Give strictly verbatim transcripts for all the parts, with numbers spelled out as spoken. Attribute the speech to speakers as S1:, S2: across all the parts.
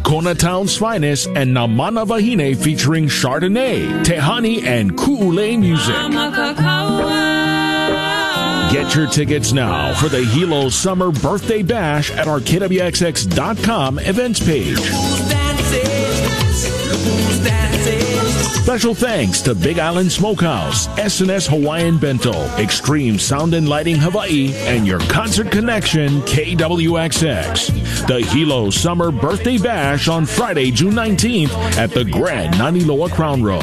S1: Kona Town's finest, and Namana Vahine featuring Chardonnay, Tehani, and Ku'ule music. Get your tickets now for the Hilo Summer Birthday Bash at our K W X X dot com events page. Special thanks to Big Island Smokehouse, S and S Hawaiian Bento, Extreme Sound and Lighting Hawaii, and your concert connection, K W X X. The Hilo Summer Birthday Bash on Friday, June nineteenth at the Grand Naniloa Crown Room.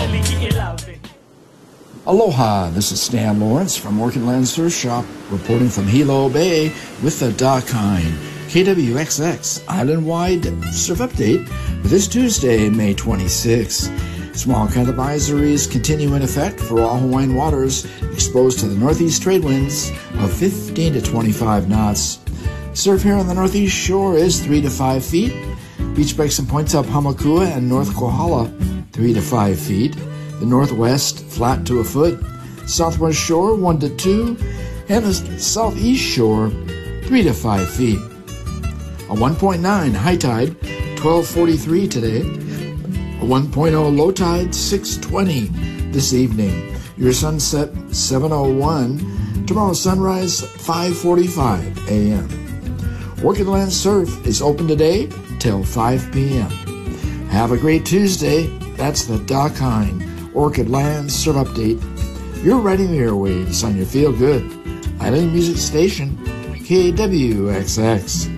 S2: Aloha, this is Stan Lawrence from Orchid Land Surf Shop, reporting from Hilo Bay with the Dakine K W X X Island-wide Surf Update for this Tuesday, May twenty-sixth. Small cat advisories continue in effect for all Hawaiian waters exposed to the northeast trade winds of fifteen to twenty-five knots. Surf here on the northeast shore is three to five feet. Beach breaks and points up Hamakua and North Kohala, three to five feet. The northwest, flat to a foot. Southwest shore, one to two. And the southeast shore, three to five feet. A one point nine high tide, twelve forty-three today. A one point oh low tide, six twenty this evening. Your sunset, seven oh one. Tomorrow's sunrise, five forty-five a.m. Orchid Land Surf is open today till five p.m. Have a great Tuesday. That's the Dakine Orchid Land Surf Update. You're riding the airwaves on your feel-good island music station, K W X X.